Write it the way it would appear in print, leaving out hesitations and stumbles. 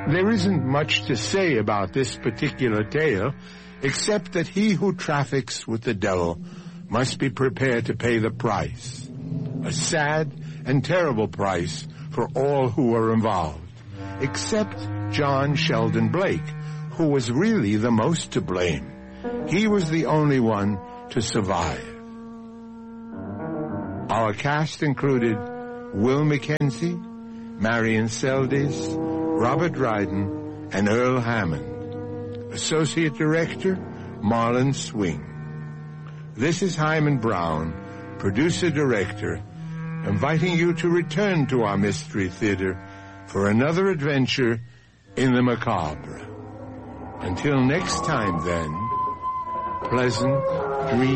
There isn't much to say about this particular tale, except that he who traffics with the devil must be prepared to pay the price. A sad and terrible price for all who are involved, except John Sheldon Blake, who was really the most to blame. He was the only one to survive. Our cast included Will Mackenzie, Marion Seldes, Robert Dryden, and Earl Hammond. Associate Director, Marlon Swing. This is Hyman Brown, Producer-Director, inviting you to return to our Mystery Theater for another adventure in the macabre. Until next time, then, pleasant dreams.